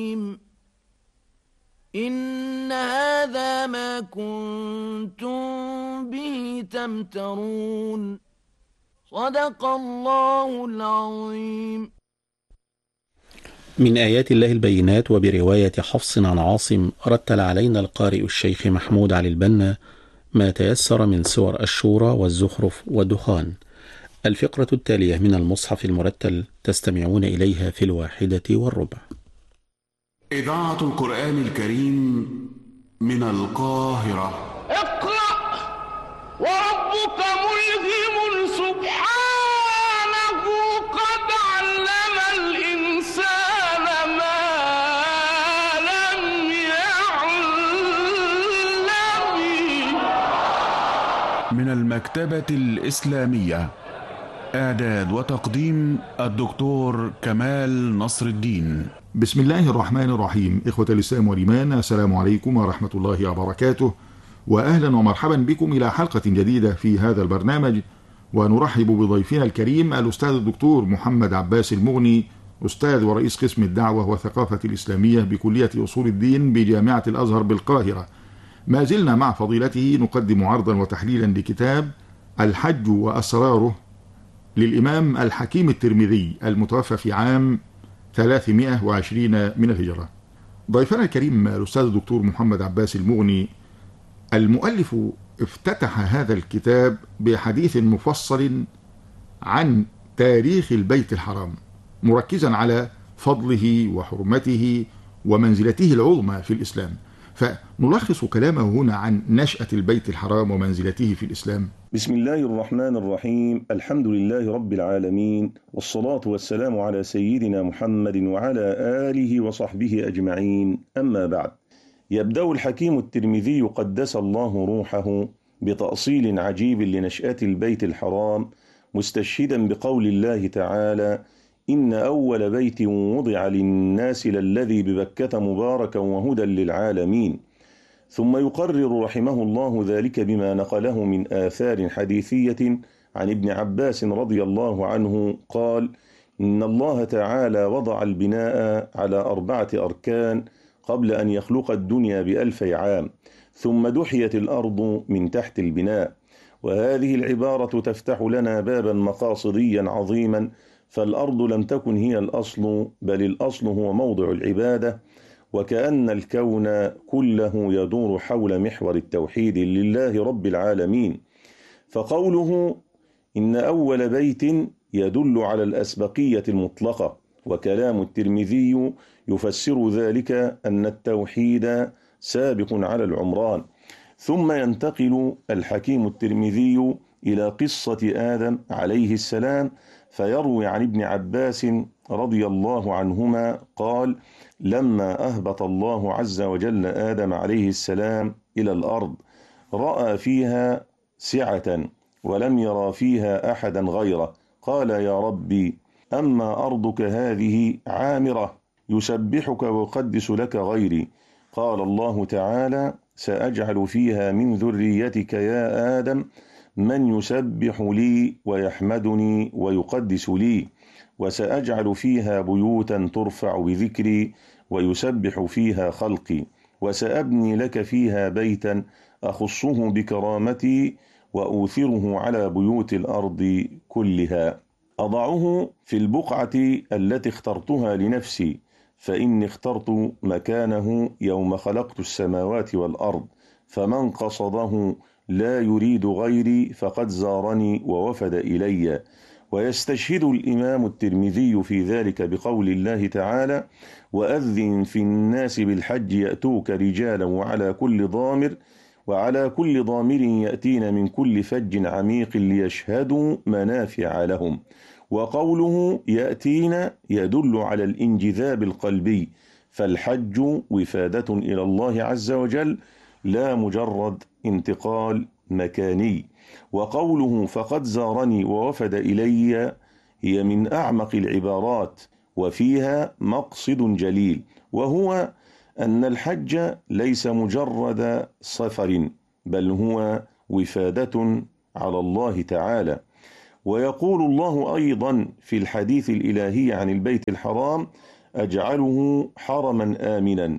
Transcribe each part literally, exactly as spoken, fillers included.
إن هذا ما كنتم به تمترون. صدق الله العظيم. من آيات الله البينات. وبرواية حفص عن عاصم رتل علينا القارئ الشيخ محمود علي البنا ما تيسر من سور الشورى والزخرف والدخان. الفقرة التالية من المصحف المرتل تستمعون إليها في الواحدة والربع. إذاعة القرآن الكريم من القاهرة. اقرأ وربك ملهم سبحانه قد علم الإنسان ما لم يعلم. من المكتبة الإسلامية، إعداد وتقديم الدكتور كمال نصر الدين. بسم الله الرحمن الرحيم. إخوة الإسلام والإيمان، السلام عليكم ورحمة الله وبركاته، وأهلا ومرحبا بكم إلى حلقة جديدة في هذا البرنامج. ونرحب بضيفنا الكريم الأستاذ الدكتور محمد عباس المغني، أستاذ ورئيس قسم الدعوة والثقافة الإسلامية بكلية أصول الدين بجامعة الأزهر بالقاهرة. ما زلنا مع فضيلته نقدم عرضا وتحليلا لكتاب الحج وأسراره للإمام الحكيم الترمذي المتوفى في عام ثلاثمائة وعشرين من الهجرة. ضيفنا الكريم الأستاذ الدكتور محمد عباس المغني، المؤلف افتتح هذا الكتاب بحديث مفصل عن تاريخ البيت الحرام، مركزا على فضله وحرمته ومنزلته العظمى في الإسلام. فنلخص كلامه هنا عن نشأة البيت الحرام ومنزلته في الإسلام. بسم الله الرحمن الرحيم. الحمد لله رب العالمين، والصلاة والسلام على سيدنا محمد وعلى آله وصحبه أجمعين، أما بعد. يبدأ الحكيم الترمذي قدس الله روحه بتأصيل عجيب لنشأة البيت الحرام، مستشهدا بقول الله تعالى: إن أول بيت وضع للناس للذي ببكة مباركا وهدى للعالمين. ثم يقرر رحمه الله ذلك بما نقله من آثار حديثية عن ابن عباس رضي الله عنه قال: إن الله تعالى وضع البناء على أربعة أركان قبل أن يخلق الدنيا بألفي عام، ثم دحيت الأرض من تحت البناء. وهذه العبارة تفتح لنا بابا مقاصديا عظيما، فالأرض لم تكن هي الأصل، بل الأصل هو موضع العبادة، وكأن الكون كله يدور حول محور التوحيد لله رب العالمين. فقوله إن أول بيت يدل على الأسبقية المطلقة، وكلام الترمذي يفسر ذلك أن التوحيد سابق على العمران. ثم ينتقل الحكيم الترمذي إلى قصة آدم عليه السلام، فيروي عن ابن عباس رضي الله عنهما قال: لما أهبط الله عز وجل آدم عليه السلام إلى الأرض رأى فيها سعة ولم يرى فيها أحدا غيره، قال: يا ربي، أما أرضك هذه عامرة يسبحك ويقدس لك غيري. قال الله تعالى: سأجعل فيها من ذريتك يا آدم من يسبح لي ويحمدني ويقدس لي، وسأجعل فيها بيوتا ترفع بذكري ويسبح فيها خلقي، وسأبني لك فيها بيتا أخصه بكرامتي وأوثره على بيوت الأرض كلها. أضعه في البقعة التي اخترتها لنفسي، فإني اخترت مكانه يوم خلقت السماوات والأرض، فمن قصده لا يريد غيري فقد زارني ووفد إلي. ويستشهد الإمام الترمذي في ذلك بقول الله تعالى: وأذن في الناس بالحج يأتوك رجالا وعلى كل ضامر وعلى كل ضامر يأتين من كل فج عميق ليشهدوا منافع لهم. وقوله يأتين يدل على الانجذاب القلبي، فالحج وفادة إلى الله عز وجل لا مجرد انتقال مكاني. وقوله فقد زارني ووفد إلي هي من أعمق العبارات، وفيها مقصد جليل، وهو أن الحج ليس مجرد سفر، بل هو وفادة على الله تعالى. ويقول الله أيضا في الحديث الإلهي عن البيت الحرام: أجعله حرما آمنا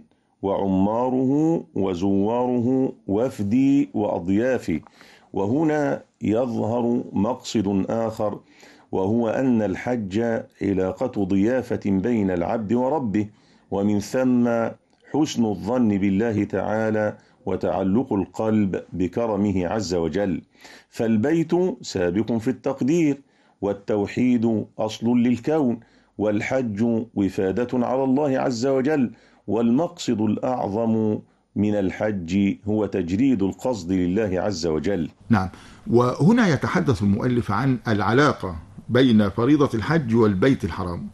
وعماره وزواره وفدي وأضيافي. وهنا يظهر مقصد آخر، وهو أن الحج علاقة ضيافة بين العبد وربه، ومن ثم حسن الظن بالله تعالى وتعلق القلب بكرمه عز وجل. فالبيت سابق في التقدير، والتوحيد أصل للكون، والحج وفادة على الله عز وجل. والمقصد الأعظم من الحج هو تجريد القصد لله عز وجل. نعم، وهنا يتحدث المؤلف عن العلاقة بين فريضة الحج والبيت الحرام،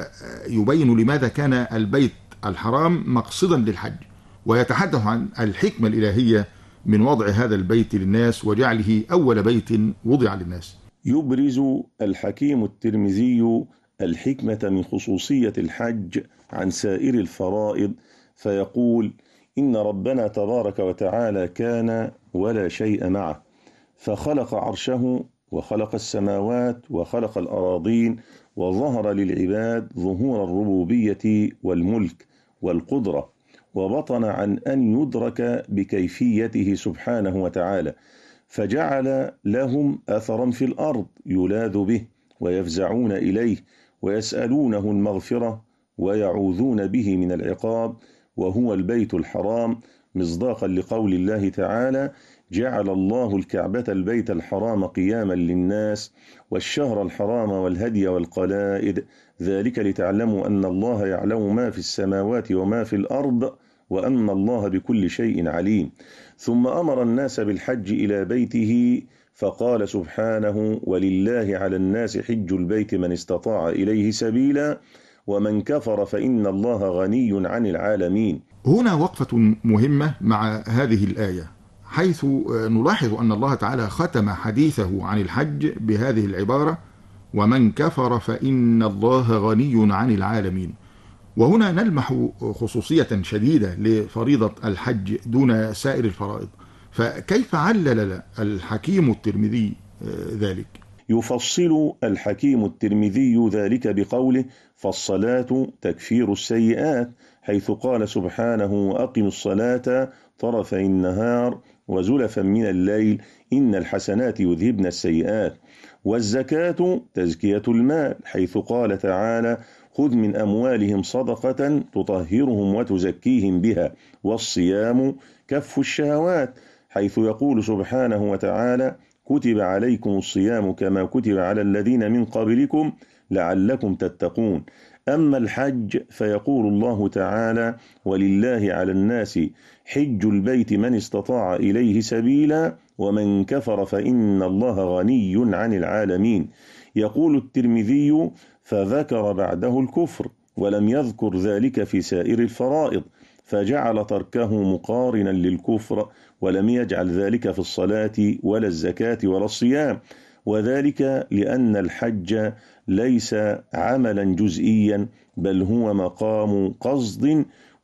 ويبين لماذا كان البيت الحرام مقصدا للحج، ويتحدث عن الحكمة الإلهية من وضع هذا البيت للناس وجعله أول بيت وضع للناس. يبرز الحكيم الترمذي الحكمة من خصوصية الحج عن سائر الفرائض، فيقول: إن ربنا تبارك وتعالى كان ولا شيء معه، فخلق عرشه وخلق السماوات وخلق الأراضين، وظهر للعباد ظهور الربوبية والملك والقدرة، وبطن عن أن يدرك بكيفيته سبحانه وتعالى، فجعل لهم أثرا في الأرض يلاذ به ويفزعون إليه ويسألونه المغفرة ويعوذون به من العقاب، وهو البيت الحرام، مصداقا لقول الله تعالى: جعل الله الكعبة البيت الحرام قياما للناس والشهر الحرام والهدي والقلائد، ذلك لتعلموا أن الله يعلم ما في السماوات وما في الأرض وأن الله بكل شيء عليم. ثم أمر الناس بالحج إلى بيته، فقال سبحانه: ولله على الناس حج البيت من استطاع إليه سبيلا ومن كفر فإن الله غني عن العالمين. هنا وقفة مهمة مع هذه الآية، حيث نلاحظ أن الله تعالى ختم حديثه عن الحج بهذه العبارة: ومن كفر فإن الله غني عن العالمين. وهنا نلمح خصوصية شديدة لفريضة الحج دون سائر الفرائض، فكيف علل الحكيم الترمذي ذلك؟ يفصل الحكيم الترمذي ذلك بقوله: فالصلاة تكفير السيئات، حيث قال سبحانه: وأقم الصلاة طرفي النهار وزلفا من الليل إن الحسنات يذهبن السيئات. والزكاة تزكية المال، حيث قال تعالى: خذ من أموالهم صدقة تطهرهم وتزكيهم بها. والصيام كف الشهوات، حيث يقول سبحانه وتعالى: كتب عليكم الصيام كما كتب على الذين من قبلكم لعلكم تتقون. أما الحج فيقول الله تعالى: ولله على الناس حج البيت من استطاع إليه سبيلا ومن كفر فإن الله غني عن العالمين. يقول الترمذي: فذكر بعده الكفر ولم يذكر ذلك في سائر الفرائض، فجعل تركه مقارنا للكفر، ولم يجعل ذلك في الصلاة ولا الزكاة ولا الصيام، وذلك لأن الحج ليس عملا جزئيا، بل هو مقام قصد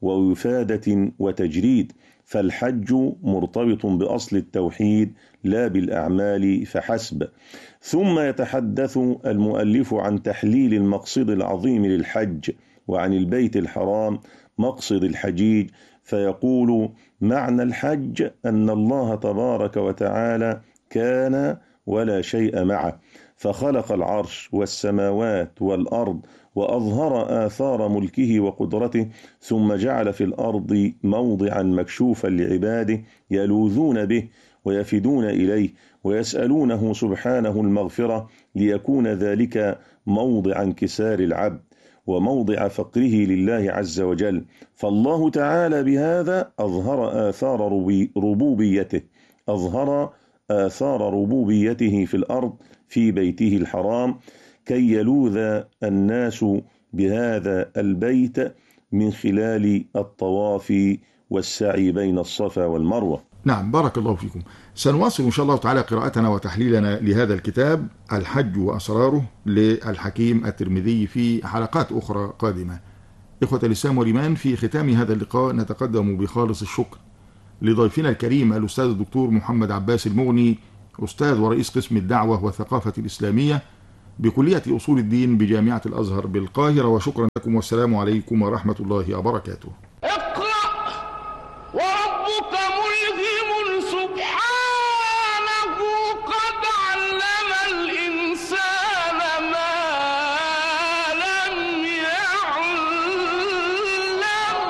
ووفادة وتجريد، فالحج مرتبط بأصل التوحيد لا بالأعمال فحسب. ثم يتحدث المؤلف عن تحليل المقصد العظيم للحج وعن البيت الحرام مقصد الحجيج، فيقول: معنى الحج أن الله تبارك وتعالى كان ولا شيء معه، فخلق العرش والسماوات والأرض وأظهر آثار ملكه وقدرته، ثم جعل في الأرض موضعا مكشوفا لعباده يلوذون به ويفدون إليه ويسألونه سبحانه المغفرة، ليكون ذلك موضع انكسار العبد وموضع فقره لله عز وجل. فالله تعالى بهذا أظهر آثار ربوبيته أظهر آثار ربوبيته في الأرض في بيته الحرام، كي يلوذ الناس بهذا البيت من خلال الطواف والسعي بين الصفا والمروة. نعم، بارك الله فيكم. سنواصل إن شاء الله تعالى قراءتنا وتحليلنا لهذا الكتاب الحج وأسراره للحكيم الترمذي في حلقات أخرى قادمة. إخوة الإسلام والإيمان، في ختام هذا اللقاء نتقدم بخالص الشكر لضيفنا الكريم الأستاذ الدكتور محمد عباس المغني، أستاذ ورئيس قسم الدعوة والثقافة الإسلامية بكلية أصول الدين بجامعة الأزهر بالقاهرة. وشكرا لكم والسلام عليكم ورحمة الله وبركاته. اقرأ وربك ملهم سبحانه قد علم الإنسان ما لم يعلم.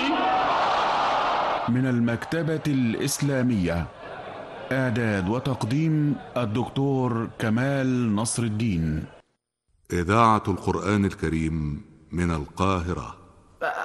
من المكتبة الإسلامية، إعداد وتقديم الدكتور كمال نصر الدين. إذاعة القرآن الكريم من القاهرة.